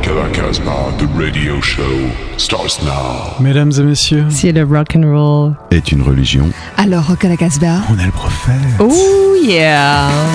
Rock à la Casbah, the radio show starts now. Mesdames et messieurs, si le rock and roll est une religion, alors Rock à la Casbah, on est le prophète. Oh yeah.